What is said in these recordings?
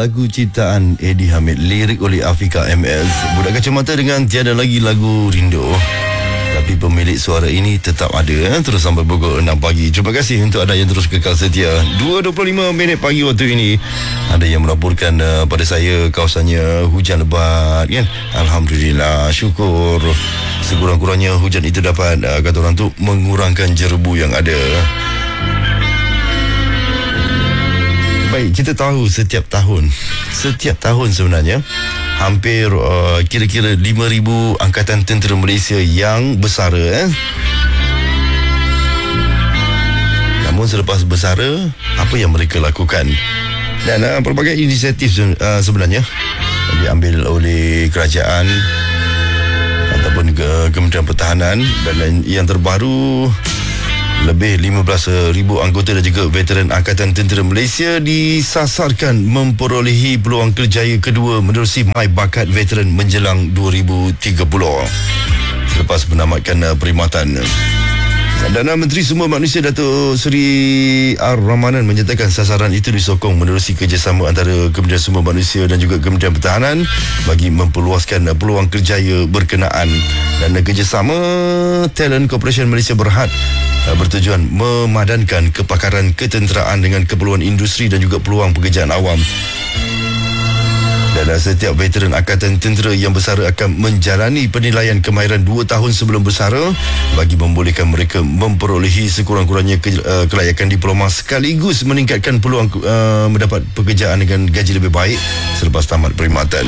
lagu ciptaan Eddie Hamid, lirik oleh Afika MS. Budak Kacamata dengan Tiada Lagi Lagu Rindu. Tapi pemilik suara ini tetap ada terus sampai pukul 6 pagi. Terima kasih untuk anda yang terus kekal setia. 2.25 minit pagi waktu ini. Ada yang melaporkan pada saya kawasannya hujan lebat kan. Alhamdulillah, syukur. Sekurang-kurangnya hujan itu dapat kata orang tu mengurangkan jerebu yang ada. Baik, kita tahu setiap tahun sebenarnya hampir kira-kira 5,000 angkatan tentera Malaysia yang bersara Namun selepas bersara, apa yang mereka lakukan? Dan pelbagai inisiatif sebenarnya diambil oleh kerajaan ataupun Kementerian Pertahanan. Dan yang terbaru, lebih 15,000 anggota dan juga veteran Angkatan Tentera Malaysia disasarkan memperolehi peluang kerjaya kedua menerusi My Bakat Veteran menjelang 2030 selepas menamatkan perkhidmatan. Perdana Menteri Sumber Manusia Datuk Seri R. Ramanan menyatakan sasaran itu disokong menerusi kerjasama antara Kementerian Sumber Manusia dan juga Kementerian Pertahanan bagi memperluaskan peluang kerjaya berkenaan. Dan kerjasama Talent Corporation Malaysia Berhad bertujuan memadankan kepakaran ketenteraan dengan keperluan industri dan juga peluang pekerjaan awam. Dan setiap veteran Angkatan Tentera yang bersara akan menjalani penilaian kemahiran 2 tahun sebelum bersara bagi membolehkan mereka memperolehi sekurang-kurangnya kelayakan diploma sekaligus meningkatkan peluang mendapat pekerjaan dengan gaji lebih baik selepas tamat perkhidmatan.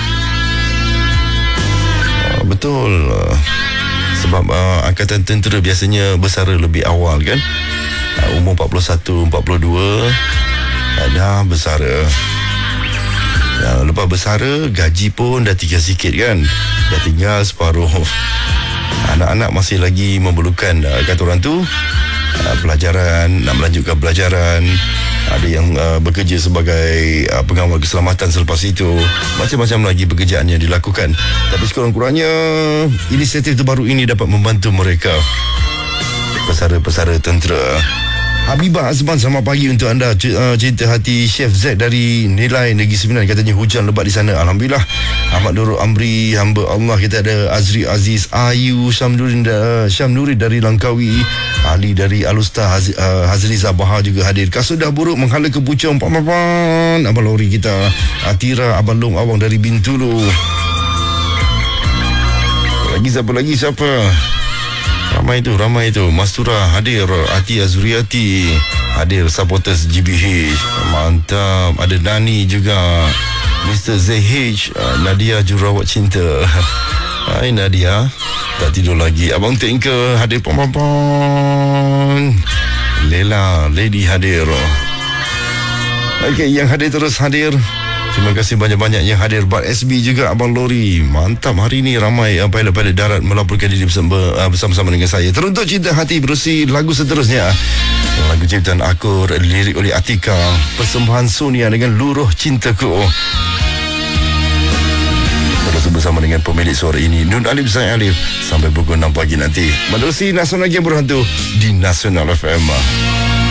Betul. Sebab Angkatan Tentera biasanya bersara lebih awal kan. Umur 41, 42 dah bersara. Lepas bersara, gaji pun dah tinggal sikit kan. Dah tinggal separuh. Anak-anak masih lagi memerlukan kata orang tu pelajaran, nak melanjutkan pelajaran. Ada yang bekerja sebagai pengawal keselamatan selepas itu. Macam-macam lagi pekerjaan yang dilakukan. Tapi sekurang-kurangnya inisiatif terbaru ini dapat membantu mereka. Pesara-pesara tentera. Habibah Azman, selamat pagi untuk anda. Cinta hati Chef Z dari Nilai Negeri Sembilan, katanya hujan lebat di sana. Alhamdulillah. Ahmad Nurul Amri, hamba Allah. Kita ada Azri Aziz, Ayu Syamnuri dari Langkawi, Ali dari Alusta, Hazri Zabaha juga hadir. Kasudah buruk menghala ke Puchong, Paman abang lori kita. Atira Abang Long Awang dari Bintulu. Siapa? Ramai itu. Mastura hadir, Ati Azuriati hadir, supporters GBH mantap. Ada Nani juga, Mr. ZH, Nadia Jurawat Cinta. Hai Nadia, tak tidur lagi. Abang Tengke hadir, Pom. Lela Lady hadir. Okey, yang hadir terus hadir. Terima kasih banyak-banyak yang hadir. Bat SB juga, Abang Lori. Mantap, hari ini ramai pilot-pilot darat melaporkan diri bersama-sama dengan saya. Teruntuk Cinta Hati berusi lagu seterusnya. Lagu ciptaan Akur, lirik oleh Atika, persembahan Sonia dengan Luruh Cintaku. Terus bersama dengan pemilik suara ini, Nun Alif Zain Alif, sampai pukul 6 pagi nanti. Menerusi Nasional Game Berhantu di Nasional FM.